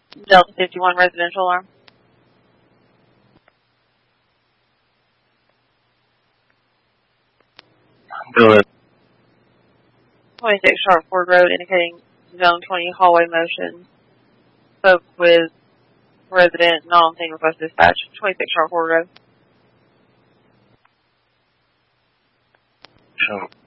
Delta 51 residential alarm. Go ahead. 26 Sharpford Road, indicating zone 20 hallway motion. Spoke with resident, non-thing request dispatch. 26 Sharpford Road. So